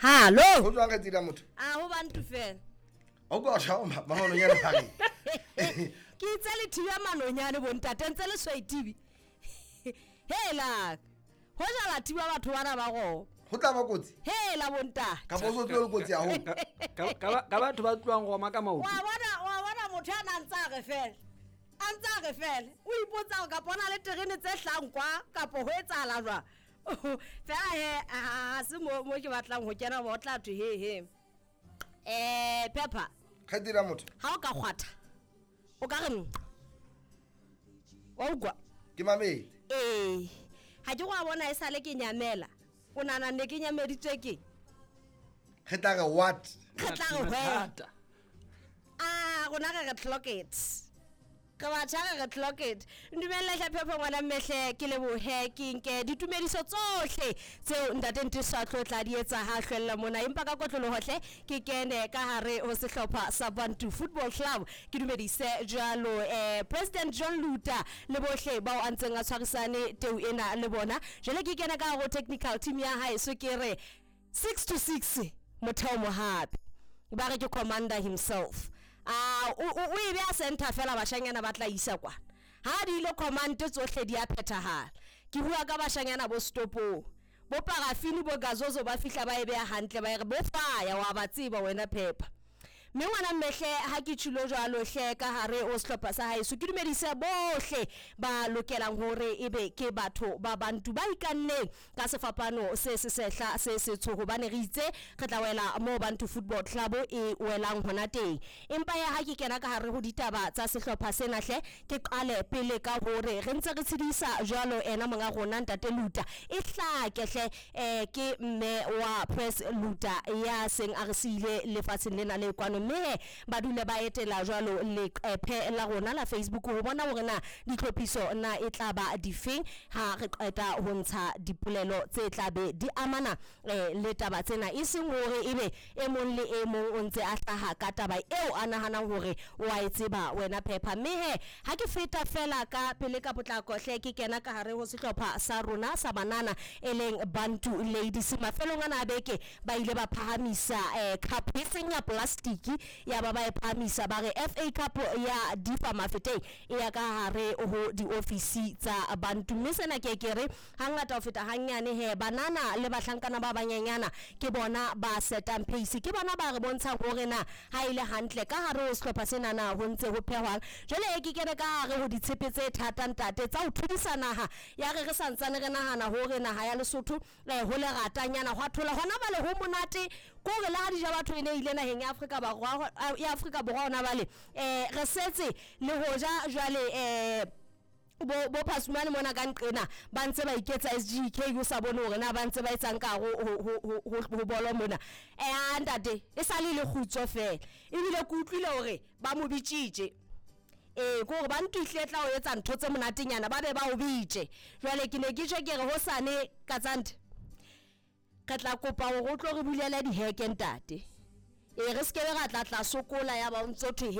Hallo. Go tswa ka tira motho. Ho bantu fela. O go tshao manonyane phari. Ke tsale thiba manonyane bontate ntse le swaitibi. Hela. Ho jala thiba batho bana ba go. Go tla ba kotsi. Hela bontate. Ka boso tlo le kotsi a ho. Ka batho ba tloang go maka maoto. Wa bona motho ana ntsa re fela. Antsa re fela. O ipotsa ka bona le terene tse hlankwa ka po ho etsala jwa. Fela he se mo ke batlang ho kena ba tla thwe he. Pepper. Ga dira motho. Ha o ka kgwatha. O ka reng? Wa utlwa? Ke mamedi. Ha ke go bona e sale ke nyamela. O nana ne ke nyameditswe ke. Ge tla re what? Ge tla re hwe. Gona re clock it. Ka batjha re clock it. Ndumelle hle Pepper ngwana mmehle ke lebohe ke nke ditumediso tsohle tseo ntate Ntiso tlo tla di etsa ha hlwella mona empa ka kotlolo hohle ke kene ka hare ho sehlopha sa Bantu Football Club ke dumedise jalo President John Luta le bohle bao antseng a tshwarisane teu ena le bona jele ke kena ka go technical team ya hae so ke re 6 to 6 motheo mohapi ba re ke commander himself o e be a center fela bashanyana ba tla isa kwa ha di ile command tsohle di a phethahala ke bua ka bashanyana bo stopo bo parafini bo gazozo ba fihla ba e be hantle ba re bo fire wa ba tseba wena Pepper me ngwana mmehle ha ke tshilo jwalo hle ka hare o sehlopha sa hae so ke dumedise bohle ba lokelang hore ebe ke batho ba bantu ba ikanneng ka sefapano se sehla se setsho hobane re itse re tla wela mo Bantu Football Club e welang hona teng empa ya ha ke kena ka hare ho ditaba tsa sehlopha sena hle ke qale pele ka hore re ntse re tshedisa jwalo ena monga rona ntate Luta e hlake hle ke mme wa Press Luta ya seng a re sile lefatsheng lena le kwano me ba dule ba etela jwalo le phe la rona la Facebook ho bona hore na ditlhophiso na e tla ba difeng ha re qeta ho ntsha dipolelo tse tla be di amana le taba tsena e seng hore ebe e mong le e mong o ntse a hlaha ka taba eo a nahanang hore wa e tseba wena Pepper me ha ke feta fela ka pele ka potlako hle ke kena ka hare ho sehlopha sa rona sa banana eleng Bantu Ladies mafelong ana beke ba ile ba phahamisa cup e seng ya plastic ya ba ba e phamisa ba re FA Cup ya Difa Mafeteng e ya ka hare ho di ofisi tsa Bantu mme sena ke kere hangata ho feta hanyane he banana le bahlankana ba banyenyana ke bona ba setang pace ke bona ba re bontsha hore na ha ile hantle ka hare ho sehlopha sena na ho ntse ho phehwang jole e ke kene ka hare ho ditshepe tse thata ntate tsa ho thudisa naha ya re santsane re nahana hore naha ya Lesotho ho le ratanyana hwa thola hona ba le ho monate ko re la di ja batho ene ile naheng ya Afrika Borwa ona bale re setse le hoja jwale bo Phasumane mona ka nqena ba ntse ba iketsa SGK go sa bone hore na ba ntse ba etsang ka ho bolo mona ntate e sale le khutso fela ebile ke utlwile hore ba mo bitshitse go ba ntihletla o etsa ntho tse monatenyana ba be ba o bitse jwale ke ne ke tshwe ke re ho sane ka tsante ka tla kopa go go tlo re bulela di heke ntate re se ke ra tla sokola ya ba ntse thwe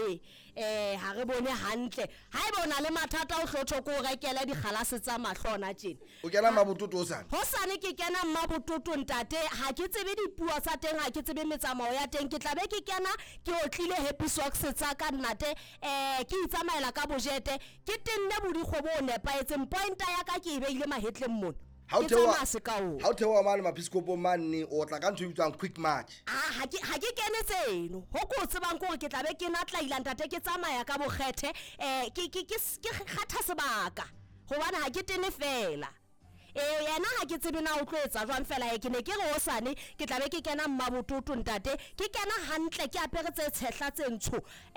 he ha re bone hantle ha e bona le mathata o hlotho ko rekela di kgalase tsa mahlona tjena O kena mabototo o sana. ho sane ke kena mmabototo ntate ha ke tsebe dipuo tsa teng ha ke tsebe metsamao ya teng ke tla be ke kena ke otlile happy socks tsa ka nnate ke itsamaela ka bojete ke tenne bodikgobo o nepaetseng pointer ya ka ke e beile mahetleng mona Ha o thewa mane mapiscopo manne o tla ka ntho e bitswang quick march. ha ke kene tseno ho ko tsebang gore ke tla be ke natlaila ntate ke tsamaya ka bokgethe ke kgatha sebaka hobane ha ke tene fela yena ha ke tsebe na o tlo etsa jwang fela ke ne ke re hosane ke tla be ke kena mmabototo ntate ke kena hantle ke apere tse tshehla tse ntsho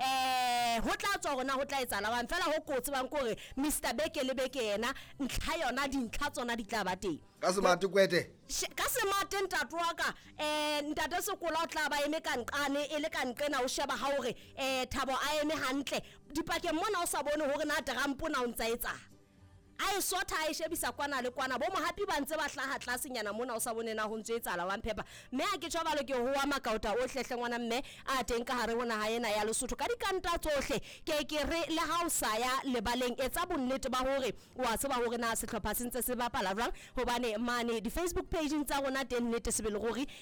ho tla tswa rona ho tla etsa la bang fela ho ko tsebang gore Mr Beke le Beke yena ntlha yona dintlha tsona di tla ba teng Ka se mate kwete. ka se mate ntate wa ka ntate sekola o tla ba eme ka nqane e le ka nqena o sheba ha hore Thabo a eme hantle dipakeng mona o sa bone hore na terampona o ntsa etsa a e sotha a e shebisa kwana le kwana bo mo happy ba ntse ba hlaha tlasenyana mona o sa bone na ho ntse etsala wa Pepper mme a ke tshwabalo ke ho wa makauta o hlehle ngwana mme a teng ka hare hona ha ena ya Lesotho ka dikanta tsohle ke re le ha o sa ya lebaleng etsa bonnete ba hore wa tseba hore na sehlopha se ntse se bapala jwang hobane mane di Facebook page tsa rona teng nnete se be le ruri